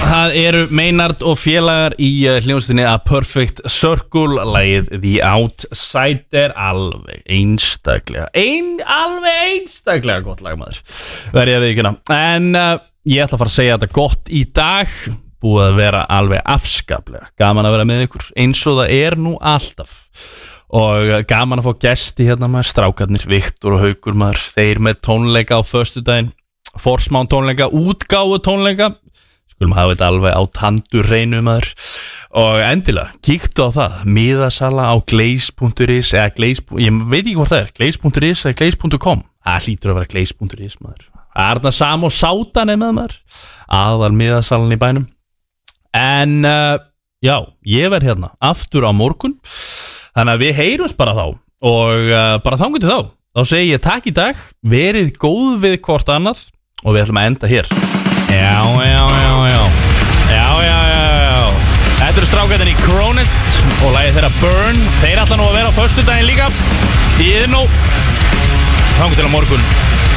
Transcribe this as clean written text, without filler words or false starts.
það eru Maynard og félagar í hljómsveitinni A Perfect Circle, lagið The Outsider, alveg einstaklega gott lag, maður, verð ég að viðurkenna. En ég ætla að fara að segja þetta gott í dag, búið að vera alveg afskaplega gaman að vera með ykkur, eins og það er nú alltaf. Og gaman að fá gesti hérna, maður, strákarnir Viktor og Haukur, maður, þeir með tónleika á föstudaginn, forsmán tónleika, útgáfu tónleika, skulum hafa þetta alveg á tandurreinu, maður. Og endilega, kíktu á það, miðasala á glaze.is eða glaze, ég veit ekki hvort það er, glaze.is eða glaze.com, það hlýtur að vera glaze.is, maður. Arna Sam og Sátan er með, maður, aðal miðasalan í bænum. En já, ég verð hérna aftur á morgun, þannig að við heyrumst bara þá. Og bara þangað til þá segi ég takk í dag, verið góð við hvort annað, og við ætlum að enda hér. Já. Þetta eru strákarnir í Chronist og lagið þeirra Burn. Þeir ætla nú að vera á föstudaginn líka. Þið nú þangað til á morgun.